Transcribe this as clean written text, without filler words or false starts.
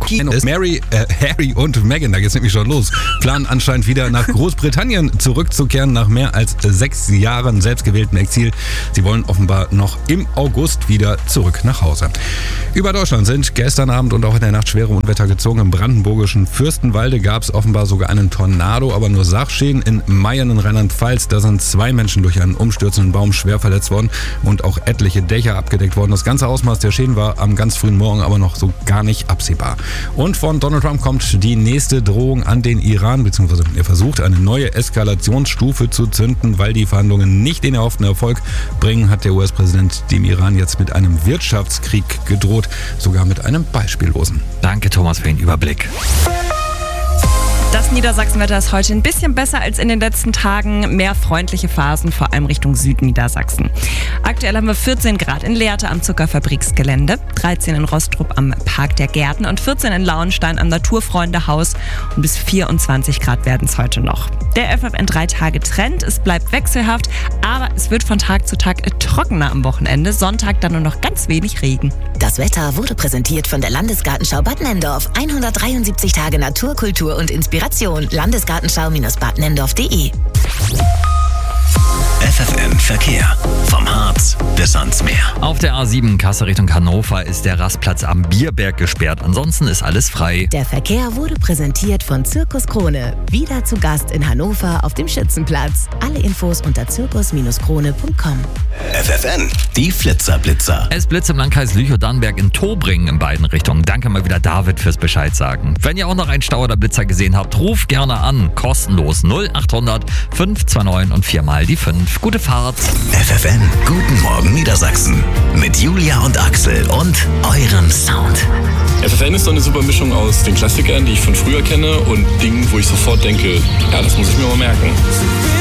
Harry und Meghan, da geht's nämlich schon los, planen anscheinend wieder nach Großbritannien zurückzukehren nach mehr als 6 Jahren selbstgewähltem Exil. Sie wollen offenbar noch im August wieder zurück nach Hause. Über Deutschland sind gestern Abend und auch in der Nacht schwere Unwetter gezogen. Im brandenburgischen Fürstenwalde gab es offenbar sogar einen Tornado, aber nur Sachschäden. In Meiern in Rheinland-Pfalz, da sind 2 Menschen durch einen umstürzenden Baum schwer verletzt worden und auch etliche Dächer abgedeckt worden. Das ganze Ausmaß der Schäden war am ganz frühen Morgen aber noch so gar nicht absehbar. Und von Donald Trump kommt die nächste Drohung an den Iran, beziehungsweise er versucht, eine neue Eskalationsstufe zu zünden, weil die Verhandlungen nicht den erhofften Erfolg bringen, hat der US-Präsident dem Iran jetzt mit einem Wirtschaftskrieg gedroht, sogar mit einem beispiellosen. Danke, Thomas, für den Überblick. Das Niedersachsenwetter ist heute ein bisschen besser als in den letzten Tagen. Mehr freundliche Phasen, vor allem Richtung Südniedersachsen. Aktuell haben wir 14 Grad in Lehrte am Zuckerfabriksgelände, 13 in Rostrup am Park der Gärten und 14 in Lauenstein am Naturfreundehaus. Und bis 24 Grad werden es heute noch. Der FFN 3-Tage-Trend, es bleibt wechselhaft, aber es wird von Tag zu Tag trockener am Wochenende. Sonntag dann nur noch ganz wenig Regen. Das Wetter wurde präsentiert von der Landesgartenschau Bad Nenndorf. 173 Tage Natur, Kultur und Inspiration. Landesgartenschau-badnendorf.de. FFN Verkehr. Vom Harz bis ans Meer. Auf der A7 Kassel Richtung Hannover ist der Rastplatz am Bierberg gesperrt. Ansonsten ist alles frei. Der Verkehr wurde präsentiert von Zirkus Krone. Wieder zu Gast in Hannover auf dem Schützenplatz. Alle Infos unter zirkus-krone.com. FFN, die Flitzerblitzer. Es blitzt im Landkreis Lüchow-Dannenberg in Tobringen in beiden Richtungen. Danke mal wieder David fürs Bescheid sagen. Wenn ihr auch noch einen Stau oder Blitzer gesehen habt, ruft gerne an. Kostenlos 0800 529 und 4 mal die 5. Gute Fahrt. FFN, guten Morgen Niedersachsen. Mit Julia und Axel und eurem Sound. FFN ist so eine super Mischung aus den Klassikern, die ich von früher kenne, und Dingen, wo ich sofort denke, ja, das muss ich mir mal merken.